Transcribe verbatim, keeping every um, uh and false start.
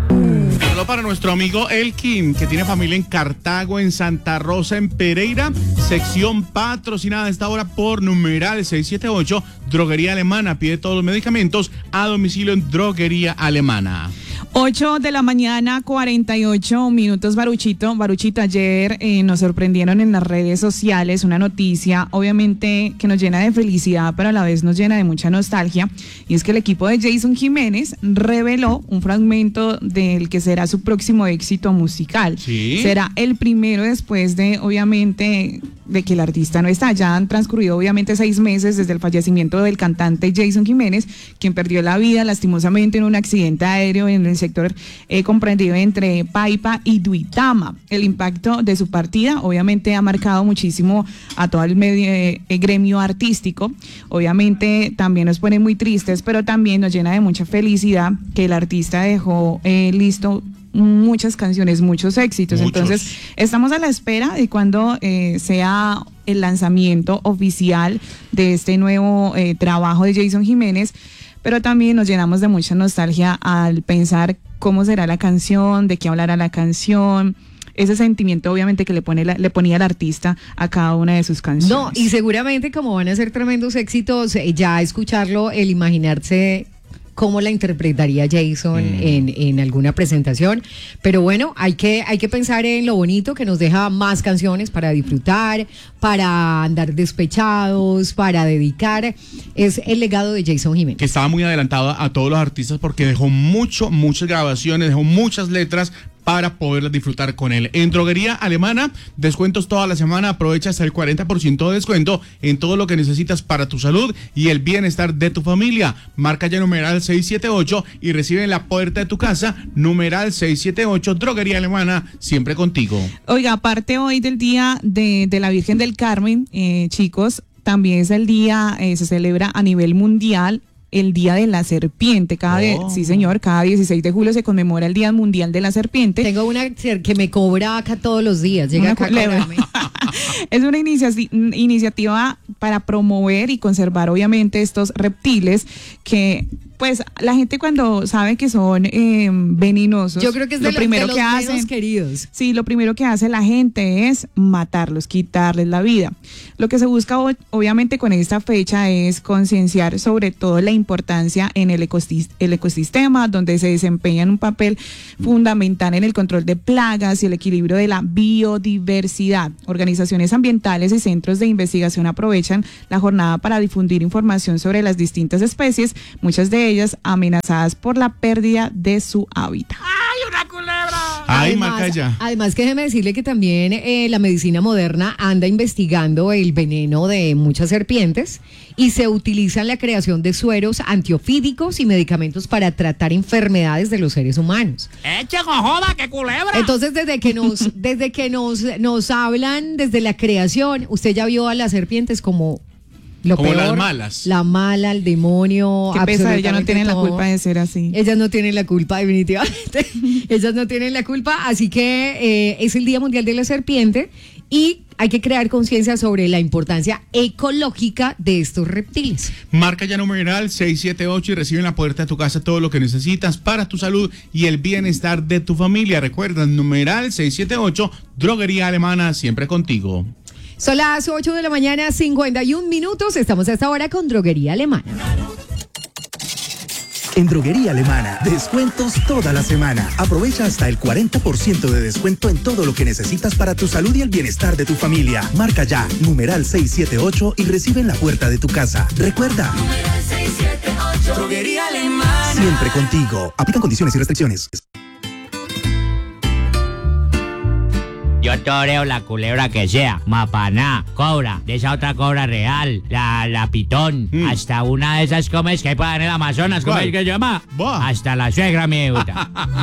Saludo para nuestro amigo Elkin, que tiene familia en Cartago, en Santa Rosa, en Pereira, sección patrocinada a esta hora por numeral seiscientos setenta y ocho, Droguería Alemana. Pide todos los medicamentos a domicilio en Droguería Alemana. ocho de la mañana, cuarenta y ocho minutos, Baruchito. Baruchito, ayer eh, nos sorprendieron en las redes sociales una noticia, obviamente que nos llena de felicidad, pero a la vez nos llena de mucha nostalgia, y es que el equipo de Jason Jiménez reveló un fragmento del que será su próximo éxito musical. ¿Sí? Será el primero después de, obviamente, de que el artista no está. Ya han transcurrido, obviamente, seis meses desde el fallecimiento del cantante Jason Jiménez, quien perdió la vida lastimosamente en un accidente aéreo en el sector eh, comprendido entre Paipa y Duitama. El impacto de su partida obviamente ha marcado muchísimo a todo el medio, eh, el gremio artístico. Obviamente también nos pone muy tristes, pero también nos llena de mucha felicidad que el artista dejó eh, listo muchas canciones, muchos éxitos. Muchos. Entonces estamos a la espera de cuando eh, sea el lanzamiento oficial de este nuevo eh, trabajo de Jason Jiménez, pero también nos llenamos de mucha nostalgia al pensar cómo será la canción, de qué hablará la canción, ese sentimiento obviamente que le pone la, le ponía el artista a cada una de sus canciones. No, y seguramente como van a ser tremendos éxitos, eh, ya escucharlo, el imaginarse cómo la interpretaría Jason mm. en, en alguna presentación. Pero bueno, hay que, hay que pensar en lo bonito que nos deja más canciones para disfrutar, para andar despechados, para dedicar. Es el legado de Jason Jiménez. Que estaba muy adelantado a todos los artistas porque dejó mucho, muchas grabaciones, dejó muchas letras para poderlas disfrutar con él. En Droguería Alemana, descuentos toda la semana, aprovecha hasta el cuarenta por ciento de descuento en todo lo que necesitas para tu salud y el bienestar de tu familia. Marca ya numeral seiscientos setenta y ocho y recibe en la puerta de tu casa numeral seiscientos setenta y ocho, Droguería Alemana, siempre contigo. Oiga, aparte hoy del Día de, de la Virgen del Carmen, eh, chicos, también es el día, eh, se celebra a nivel mundial el Día de la Serpiente. Cada oh. de, sí señor, cada dieciséis de julio se conmemora el Día Mundial de la Serpiente. Tengo una que me cobra acá todos los días, llega acá a cobrarme. Es una inicia iniciativa para promover y conservar obviamente estos reptiles que pues la gente cuando sabe que son eh, venenosos, yo creo que es de, lo la, primero de los que hacen, queridos. Sí, lo primero que hace la gente es matarlos, quitarles la vida. Lo que se busca obviamente con esta fecha es concienciar sobre todo la importancia en el, ecosist el ecosistema, donde se desempeñan un papel fundamental en el control de plagas y el equilibrio de la biodiversidad. Organizaciones ambientales y centros de investigación aprovechan la jornada para difundir información sobre las distintas especies, muchas de ellas amenazadas por la pérdida de su hábitat. ¡Ay, una culebra! Ay, Además, Macaya. además que déjeme decirle que también eh, la medicina moderna anda investigando el veneno de muchas serpientes y se utiliza en la creación de sueros antiofídicos y medicamentos para tratar enfermedades de los seres humanos. ¡Eche joda, qué culebra! Entonces, desde que nos, desde que nos, nos hablan desde la creación, usted ya vio a las serpientes como lo como peor, las malas. La mala, el demonio. Qué pesa, ellas no tienen todo. la culpa de ser así. Ellas no tienen la culpa, definitivamente. Ellas no tienen la culpa, así que eh, es el Día Mundial de la Serpiente y hay que crear conciencia sobre la importancia ecológica de estos reptiles. Marca ya numeral seiscientos setenta y ocho y recibe en la puerta de tu casa todo lo que necesitas para tu salud y el bienestar de tu familia. Recuerda, numeral seiscientos setenta y ocho, Droguería Alemana, siempre contigo. Son las ocho de la mañana, cincuenta y un minutos. Estamos a esta hora con Droguería Alemana. En Droguería Alemana, descuentos toda la semana. Aprovecha hasta el cuarenta por ciento de descuento en todo lo que necesitas para tu salud y el bienestar de tu familia. Marca ya, numeral seiscientos setenta y ocho y recibe en la puerta de tu casa. Recuerda, numeral seiscientos setenta y ocho, Droguería Alemana. Siempre contigo. Aplican condiciones y restricciones. Yo toreo la culebra que sea, mapaná, cobra, de esa otra cobra real, la, la pitón, mm. hasta una de esas comes que hay para en el Amazonas, ¿cómo es que se llama? Buah. Hasta la suegra me gusta.